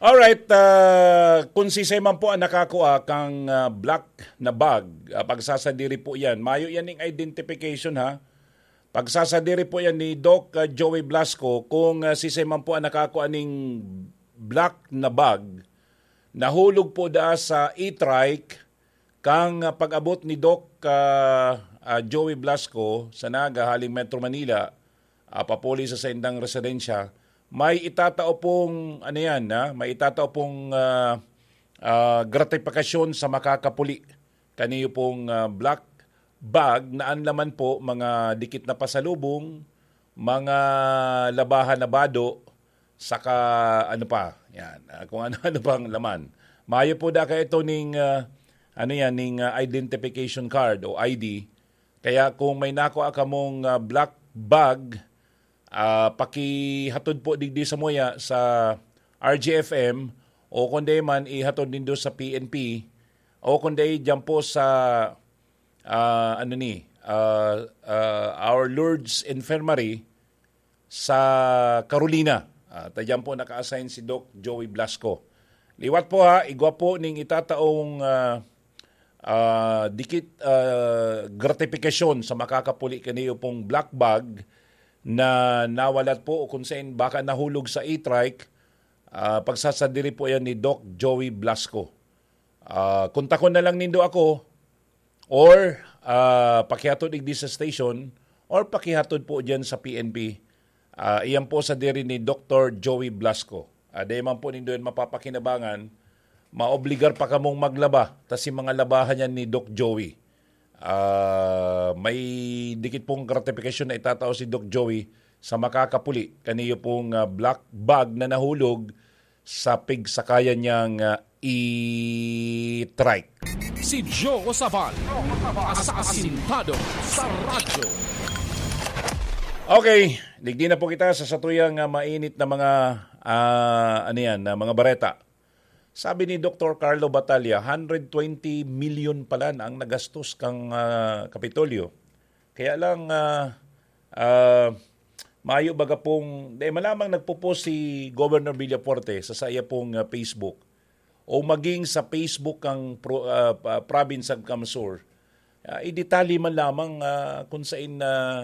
Alright, kung si man po ang nakakuha kang black na bag, pagsasadiri po yan. Mayo yan ng identification ha. Pagsasadiri po yan ni Doc Joey Blasco kung si man po ang nakakuha ng black na bag, nahulog po da sa e-trike kang pag-abot ni Doc Joey Blasco sa Naga, haling Metro Manila, papuli sa indang residensya. May itatao pong may itatao pong gratifikasyon sa makakapuli. Kaniyo pong black bag na ang laman po mga dikit na pasalubong, mga labahan na bado, saka kung ano pang laman. Mayo po da ka ito ning identification card o ID. Kaya kung may nakuha ka mong black bag, pakihatod po digdi sa moya sa RGFM o kundi man ihatod din do sa PNP o kundi dyan po sa Our Lourdes Infirmary sa Carolina. Tadyan po naka-assign si Doc Joey Blasco. Liwat po ha, igwa po ning itataong dikit gratifikasyon sa makakapuli kaniyo pong black bag na nawalat po o kung saan baka nahulog sa e-trike, pagsasadiri po yan ni Doc Joey Blasco. Kontakon na lang nindo ako or pakihatod igdi sa station or pakihatod po dyan sa PNP. Iyan po sa diri ni Dr. Joey Blasco. Dahil man po nindo yan mapapakinabangan, maobligar pa kamong maglaba tas si mga labahan yan ni Doc Joey. May dikit pong gratification na itatao si Doc Joey sa makakapuli kaniyo pong black bag na nahulog sa pigsakayan niyang e-trike. Si Joe Osaval, asasintado sa radyo. Okay, digdi na po kita sa satuyang mainit na mga mga bareta. Sabi ni Dr. Carlo Batalla, 120 million pala ang nagastos kang Kapitolyo. Kaya lang, maayo baga pong, malamang nagpo-post si Governor Villaforte sa saya pong Facebook o maging sa Facebook ang province ng Camsur. Idetali man lamang kung saan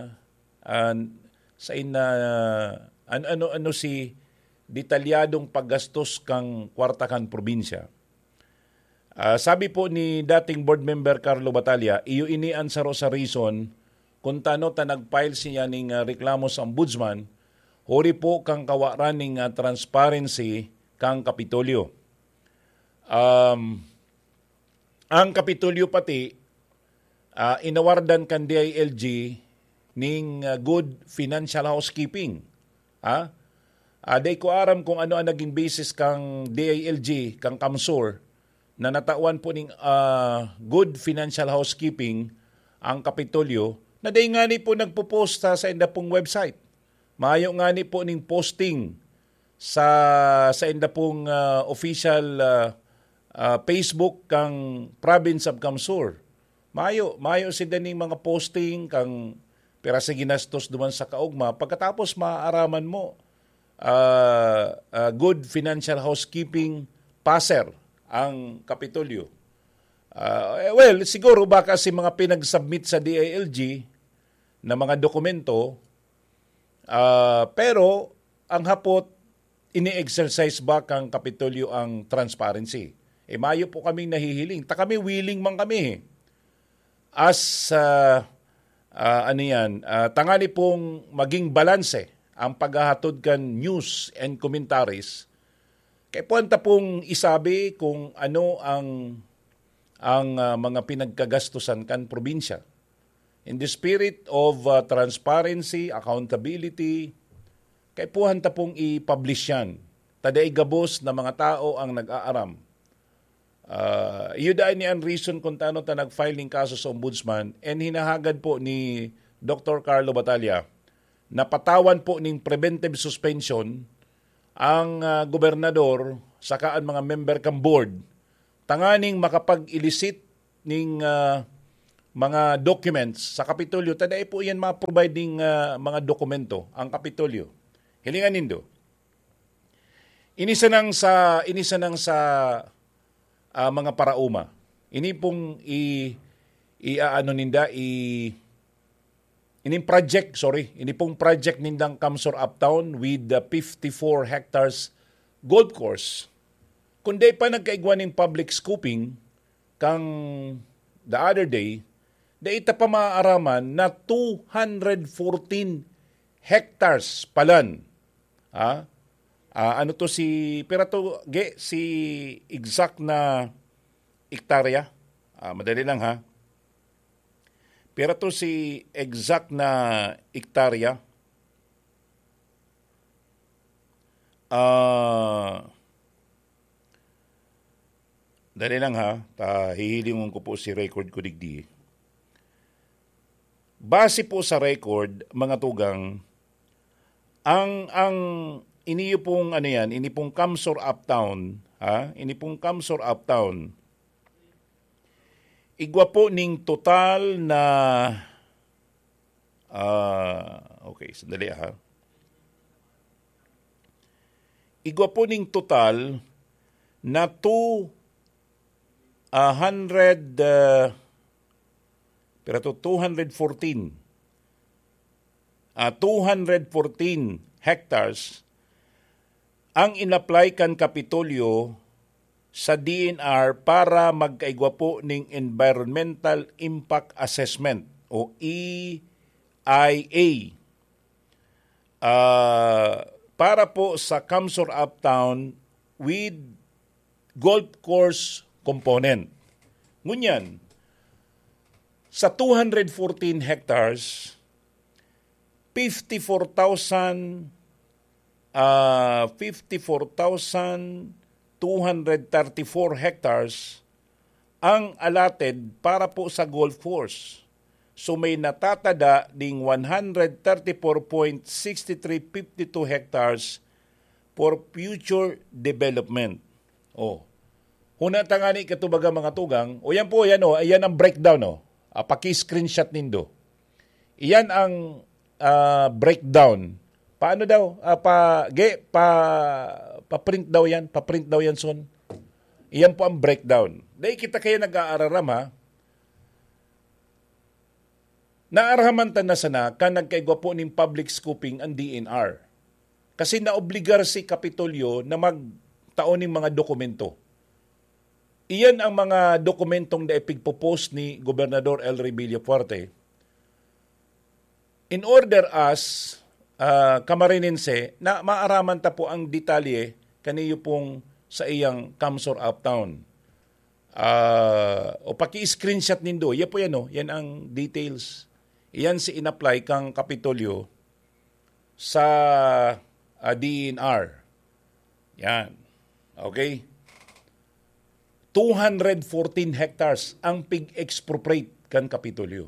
ano si detalyadong paggastos kang kwarta kan probinsya. Sabi po ni dating board member Carlo Batalla, iyo inian sa reason kung tano ta nag-file siya ning reklamo sa ombudsman, hori po kang kawaran ning transparency kang Kapitolyo. Ang Kapitolyo pati, inawardan kan DILG ning good financial housekeeping. Day ko aram kung ano ang naging basis kang DILG, kang Camsur, na natawan po ning good financial housekeeping ang Kapitolyo, na day nga ni po nagpo-post sa enda pong website. Maayo nga ni po ning posting sa enda pong official Facebook kang Province of Camsur. Maayo si ning mga posting kang pera sa ginastos duman sa kaugma, pagkatapos maaaraman mo good financial housekeeping passer ang Kapitolyo. Siguro baka si mga pinag-submit sa DILG na mga dokumento, pero ang hapot, ini-exercise ba kang Kapitolyo ang transparency? Mayo po kaming nahihiling. Kami willing man kami. As, tangani pong maging balanse ang paghahatod kan news and commentaries, kay puwanta pong isabi kung ano ang mga pinagkagastusan kan probinsya. In the spirit of transparency, accountability, kay puwanta pong i-publish yan. Taday gabos na mga tao ang nag-aaram. Iyudain ni ang reason kung taano ta nag-filing kaso sa ombudsman and hinahagad po ni Dr. Carlo Batalla napatawan po ning preventive suspension ang gobernador saka ang mga member kang board tanganing makapag-elicit ning mga documents sa Kapitolyo. Taday po yan ma-providing mga dokumento ang Kapitolyo. Hilingan nindo. Inisa nang sa mga parauma. Ini pong ini pong project nindang Kamsor Uptown with the 54 hectares golf course. Kundi pa nagkaigwan ng public scooping kang the other day, da ita pa maaaraman na 214 hectares palan. Ano to si exact na hektarya. Madali lang ha. Pero to si exact na hektarya. Dali lang ha. Hihilingon ko po si record ko digdi. Base po sa record, mga tugang, ang ini pong ini pong Kamsor Uptown, ini pong Kamsor Uptown. Igwa po ning total na okay, sandali ha. Igwa po ning total na 214 hectares ang inapply kan Kapitolyo sa DNR para magkaigwa po ng Environmental Impact Assessment o EIA para po sa Kamsor Uptown with golf course component. Ngunyan, sa 214 hectares, 54,234 hectares ang allotted para po sa golf course. So may natatada ding 134.6352 hectares for future development. Hunata nga ni katubaga mga tugang, yan po, yan ang breakdown. Paki-screenshot nindo. Iyan ang breakdown. Paano daw? Pa-print daw yan. Pa-print daw yan son. Iyan po ang breakdown. Dahil kita kayo nag-aararam ha. Naarahaman na sana ka nagkaigwa po ng public scooping ang DNR. Kasi naobligar si Kapitolyo na magtaon ng mga dokumento. Iyan ang mga dokumentong naipigpopost ni Gobernador El Rebillo Puerte. In order as Kamarinense na maaraman ta po ang detalye kaniyo pong sa iyang Kamsor Uptown. O paki-screenshot nindo, yan po yan yan ang details. Iyan si in-apply kang Kapitolyo sa DNR. Yan. Okay? 214 hectares ang pig-expropriate kan Kapitolyo.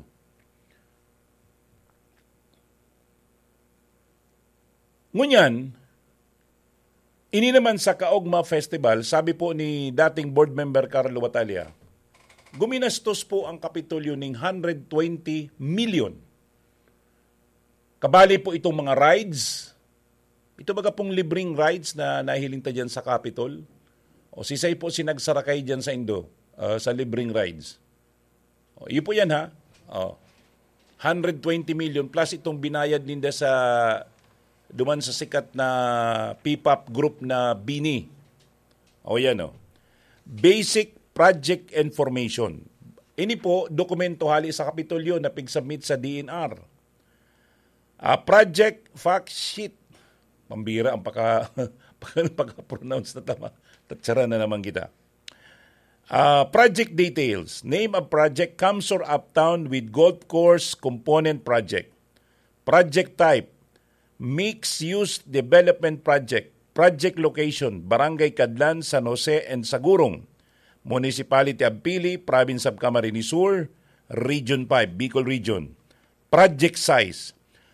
Ngunyan, ini naman sa Kaogma Festival, sabi po ni dating board member Carlo Batalya, guminastos po ang Kapitolyo ng 120 million. Kabali po itong mga rides. Ito baga pong libreng rides na nahiling ta dyan sa Capitol. O sisay po sinagsarakay dyan sa Indo, sa libreng rides. Iyo po yan ha. 120 million plus itong binayad ninda sa duman sa sikat na P-pop group na Bini. Yan Basic Project Information. Ini po, dokumento hali sa Kapitolyo na pig-submit sa DNR. Project Fact Sheet. Pambira ang pagka-pronounce na tama. Tatsara na naman kita. Project details. Name of project, Kamsor Uptown with golf course component project. Project type, mixed-use development project. Project location, Barangay Cadlan, San Jose and Sagurong. Municipality of Pili, Province of Camarines Sur, Region 5, Bicol Region. Project size,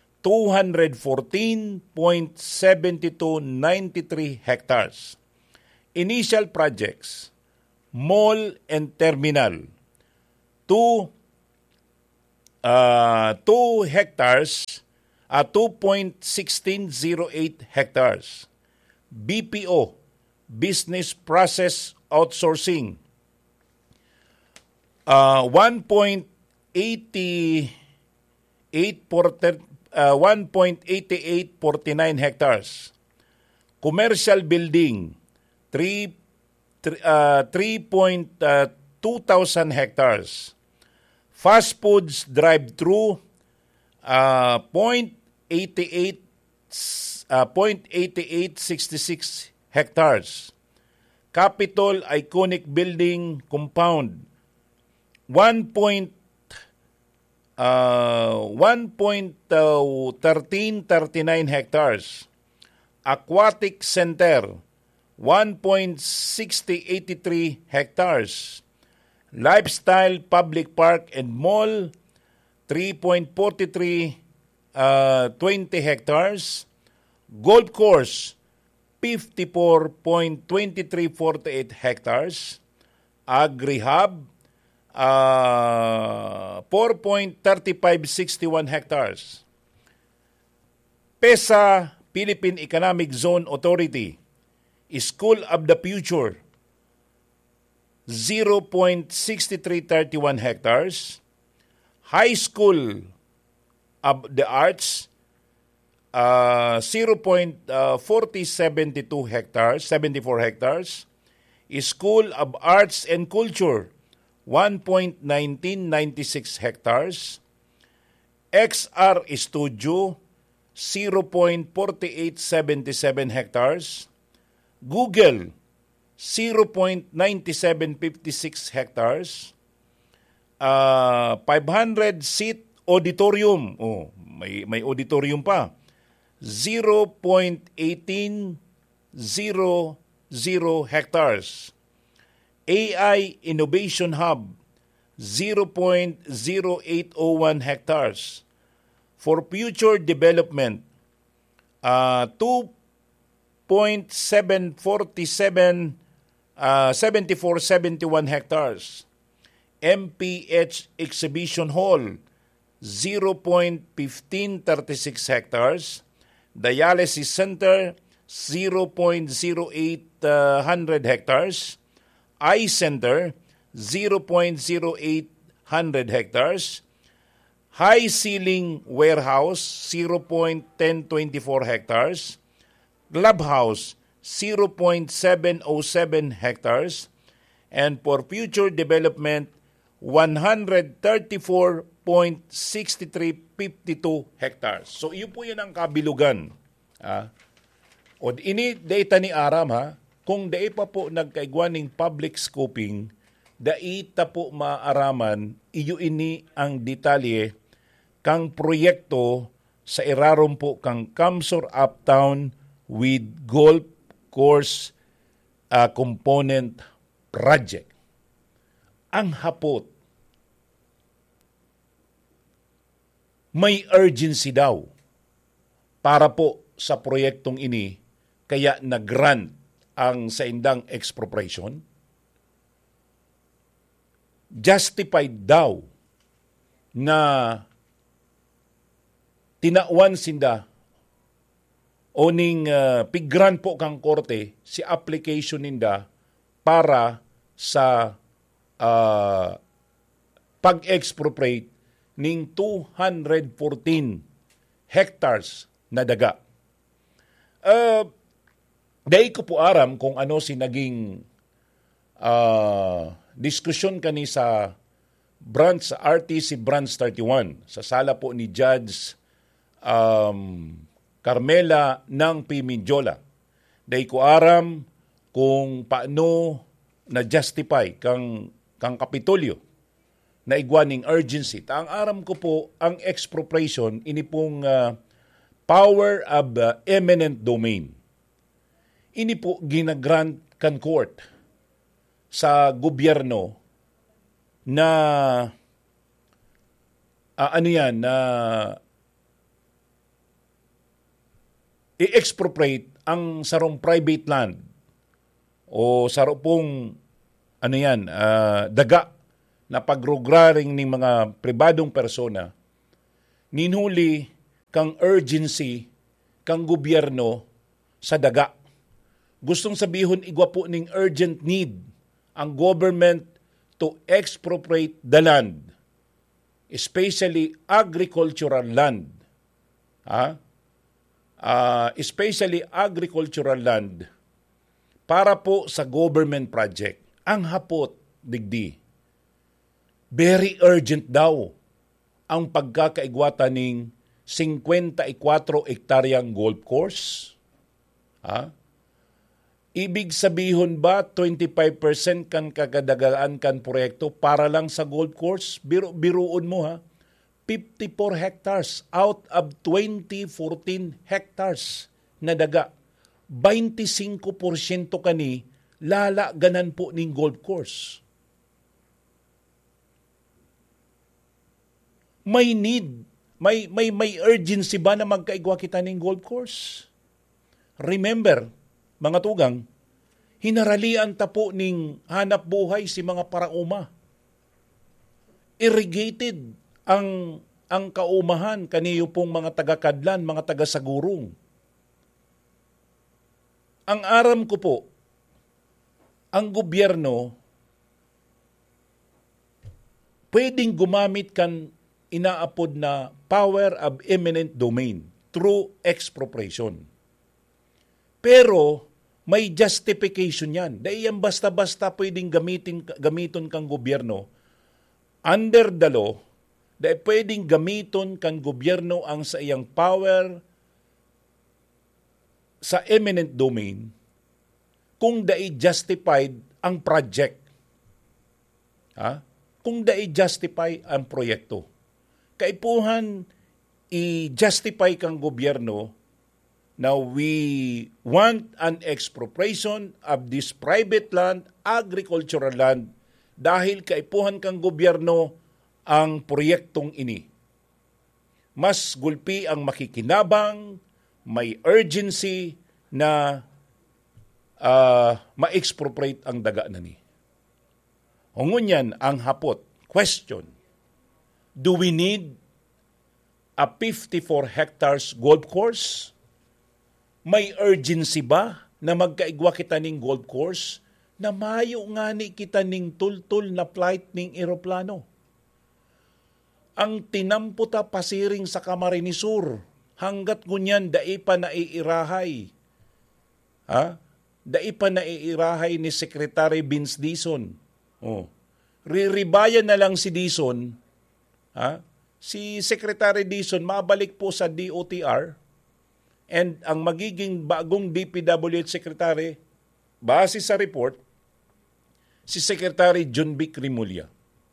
214.7293 hectares. Initial projects, mall and terminal, 2 hectares, 2.1608 hectares. BPO, business process outsourcing. 1.8849 hectares. Commercial building 3.2,000 hectares. Fast foods drive-thru 0.8866 hectares. Capitol Iconic Building Compound 1.1339 hectares. Aquatic Center 1.6083 hectares. Lifestyle Public Park and Mall 3.4320 hectares. Golf Course 54.2348 hectares. Agri-Hub 4.3561 hectares. PESA, Philippine Economic Zone Authority, School of the Future 0.6331 hectares. High School of the Arts 0.4072 hectares, 74 hectares. School of Arts and Culture 1.1996 hectares. XR Studio 0.4877 hectares. Google 0.9756 hectares. 500 seat auditorium. May auditorium pa. 0.1800 hectares. AI Innovation Hub 0.0801 hectares. For future development 7471 hectares. MPH Exhibition Hall 0.1536 hectares. Dialysis Center 0.0800 hectares. Eye Center 0.0800 hectares. High Ceiling Warehouse 0.1024 hectares. Clubhouse 0.707 hectares. And for future development 134.6352 hectares. So iyo po yun ang kabilugan. O ini data ni Aram kung dai pa po nagkaigwaning public scoping, daita po maaraman iyo ini ang detalye kang proyekto sa irarom po kang Camsor Uptown with Golf Course Component Project. Ang hapot, may urgency daw para po sa proyektong ini kaya nag-grant ang sa indang expropriation. Justified daw na tinawan sinda o ning pigran po kang korte si application ninda para sa pag-expropriate ning 214 hectares na daga. Dahil ko po aram kung ano si naging diskusyon kani sa branch, sa RTC Branch 31, sa sala po ni Judge Carmela ng Pimenjola. Dahil ko aram kung paano na-justify kang Kapitolyo na igwaning urgency. Ang aram ko po, ang expropriation, ini pong power of eminent domain. Ini po ginagrant kan court sa gobyerno na na i-expropriate ang sarong private land o sarong pong daga na pagrugraring ng mga pribadong persona, ninhuli kang urgency kang gobyerno sa daga. Gustong sabihon igwa po ning urgent need ang government to expropriate the land, especially agricultural land. Especially agricultural land para po sa government project. Ang hapot, digdi, very urgent daw ang pagkakaigwata ng 54 hektaryang golf course. Ibig sabihin ba 25% kan kagadagaan kan proyekto para lang sa golf course? Biruon mo 54 hectares out of 14 hectares na daga. 25% kani lalaganan po ning golf course. May need, may urgency ba na magkaigwa kita ning golf course? Remember, mga tugang, hinaralian ta po ning hanap buhay si mga parauma. Irrigated ang kaumahan kaniyo pong mga taga-Kadlan, mga taga-Sagurong. Ang aram ko po, ang gobyerno pwedeng gumamit kan inaapod na power of eminent domain through expropriation. Pero may justification yan. Dahil yan basta-basta pwedeng gamiton kang gobyerno under the law, dahil pwedeng gamiton kang gobyerno ang sa iyang power sa eminent domain kung dai justified ang project. Kung dai justify ang proyekto. Kaipuhan i-justify kang gobyerno na we want an expropriation of this private land, agricultural land, dahil kaipuhan kang gobyerno ang proyektong ini. Mas gulpi ang makikinabang, may urgency na ma-expropriate ang daga na ni. Hungunyan ang hapot. Question, do we need a 54 hectares golf course? May urgency ba na magkaigwa kita ning golf course na mayo nga ni kita ning tultul na flight ning eroplano? Ang tinamputa pasiring sa Camarines Sur, hanggat ngunyan dai pa naiirahay. Dai pa naiirahay ni Secretary Vince Dizon. Riribayan na lang si Dizon. Si Secretary Dizon mabalik po sa DOTR, and ang magiging bagong DPWH Secretary, base sa report, si Secretary John Vic Rimulya.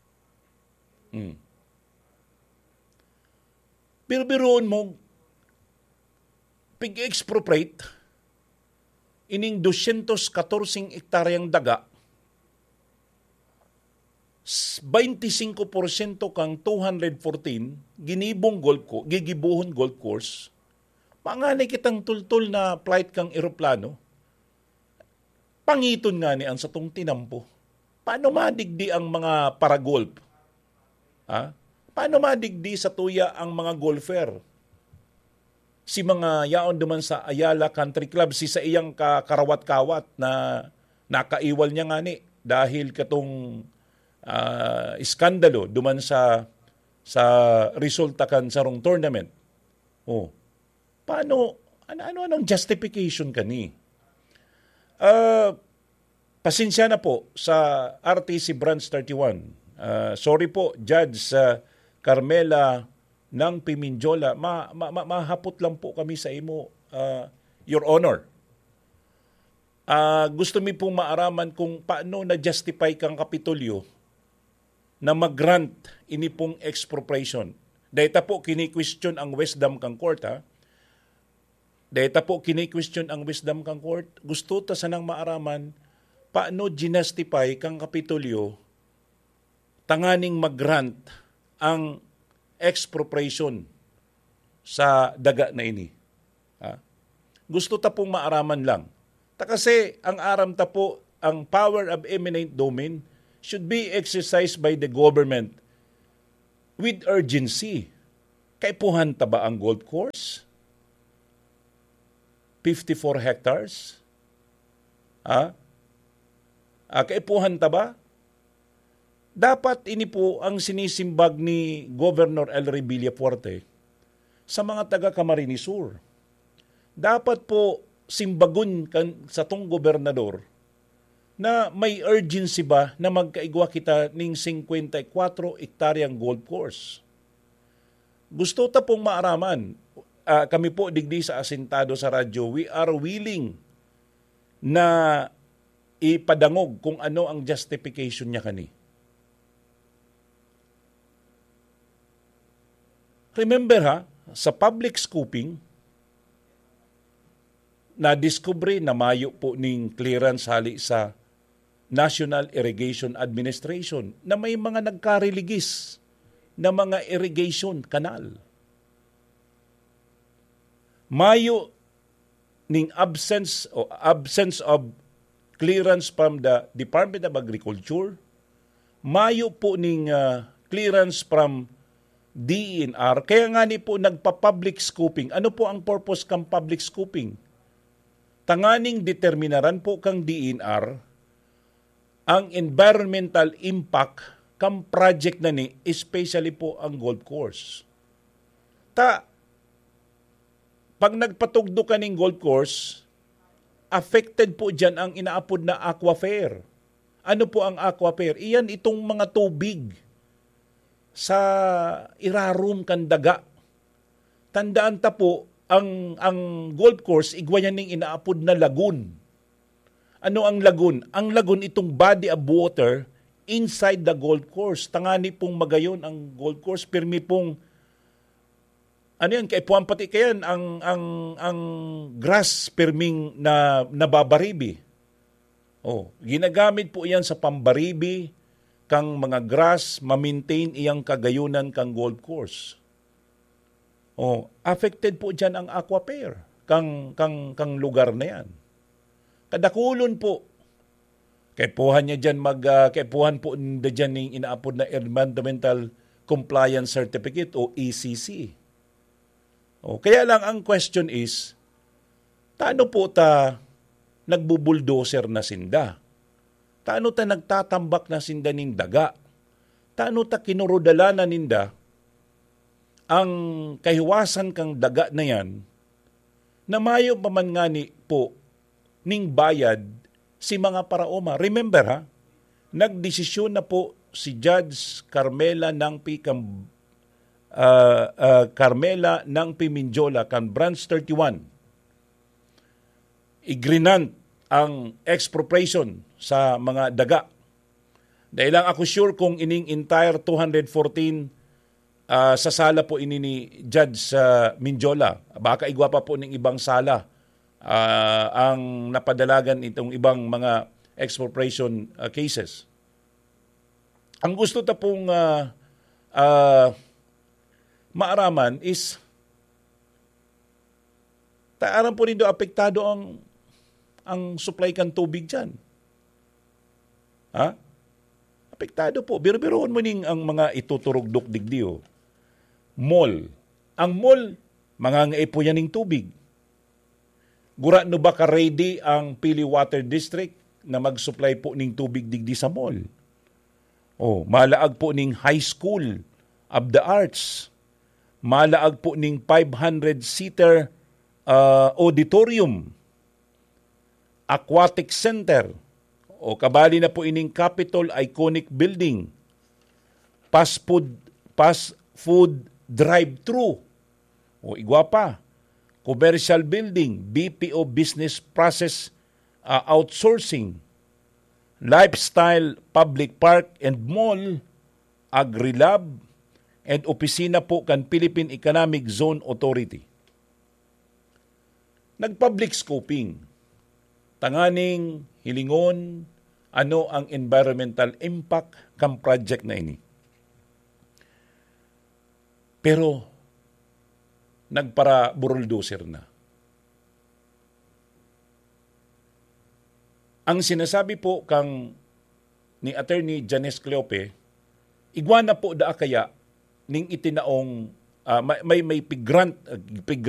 Biruon mo, pig-expropriate, ining 214 hektaryang daga, 25% kang 214, gigibuhon golf course, panganay kitang tultul na flight kang eroplano, pangiton nga ni ang satong tinampo. Paano madigdi ang mga paragolf? Paano madigdi sa tuya ang mga golfer? Si mga yaon duman sa Ayala Country Club, si sa iyang karawat-kawat na nakaiwal niya nga ni dahil katong iskandalo duman sa resulta kan sarong tournament. Paano, anong justification kani? Pasensya na po sa RTC Branch 31. Sorry po, Judge Carmela ng Piminjola. Mahapot lang po kami sa imo, Your Honor. Gusto mi pong maaraman kung paano na-justify kang Kapitolyo na mag-grant ini pong expropriation. Dahil po kini-question ang wisdom kang court, Dahil po kini-question ang wisdom kang court. Gusto ta sanang maaraman paano ginastify kang Kapitolyo tanganing mag-grant ang expropriation sa daga na ini. Gusto ta pong maaraman lang. Kasi ang aram ta po, ang power of eminent domain should be exercised by the government with urgency. Kaipuhan ta ba ang golf course? 54 hectares? Ha? Kaipuhan ta ba? Dapat ini po ang sinisimbag ni Governor Elry Villafuerte sa mga taga Camarines Sur. Dapat po simbagon sa tong gobernador na may urgency ba na magkaigwa kita ning 54 hektaryang golf course. Gusto ta pong maaraman, kami po digdi sa Asintado sa radyo, we are willing na ipadangog kung ano ang justification niya kani. Remember ha, sa public scooping, na-discovery na mayo po ning clearance hali sa National Irrigation Administration na may mga nagkariligis na mga irrigation canal. Mayo ning absence of clearance from the Department of Agriculture, mayo po ning clearance from DENR. Kaya nga ni po nagpa-public scooping. Ano po ang purpose kang public scooping? Tanganing determinaran po kang DENR ang environmental impact kang project na ni, especially po ang golf course. Pag nagpatugdo ka ng golf course, affected po dyan ang inaapod na aquifer. Ano po ang aquifer? Iyan itong mga tubig sa irarum kan daga. Tandaan ta po, ang golf course, igwayan ng inaapod na lagoon. Ano ang lagoon? Ang lagoon itong body of water inside the golf course. Tangani pong magayon ang golf course, pirmi pong ano yan, kaipuan pati kayan ang grass pirming na nababaribi. Ginagamit po yan sa pambaribi kang mga grass, ma-maintain iyang kagayunan kang golf course. Affected po dyan ang aquifer kang lugar na yan. Kadakulon po. Kaipuhan niya dyan kaipuhan po na dyan yung inaapod na Environmental Compliance Certificate o ECC. Kaya lang ang question is, taano po ta nagbubuldoser na sinda? Taano ta nagtatambak na sinda ning daga? Taano ta kinurudala na ninda ang kahiwasan kang daga na yan na mayo paman nga ni po ning bayad si mga paraoma. Remember ha, nagdesisyon na po si Judge Carmela ng Carmela ng Piminjola kan Branch 31. Igrinant ang expropriation sa mga daga. Dahil lang ako sure kung ining entire 214 sa sala po ini ni Judge Minjola. Baka igwa pa po ng ibang sala ang napadalagan itong ibang mga expropriation cases. Ang gusto ta pong maaraman is taaran po nindo apektado ang supply kan tubig dyan. Ha? Apektado po. Biro-biroon mo ning ang mga ituturugdok digdiyo. Mall. Ang mall, mangangaipo yan ng tubig. Gura no ba ka-ready ang Pili Water District na mag-supply po ng tubig digdi sa mall? Malaag po ng High School of the Arts. Malaag po ng 500-seater auditorium. Aquatic Center. Kabali na po ining Capitol Iconic Building. Fast food drive-thru. Igwa pa. Commercial building, BPO business process outsourcing, lifestyle public park and mall, agri-lab, and opisina po kan Philippine Economic Zone Authority. Nag-public scoping. Tanganing hilingon ano ang environmental impact kang project na ini. Pero nagpara bulldozer na. Ang sinasabi po kang ni Attorney Janice Cleope, igwa na po da kaya ning itinaong may pig-grant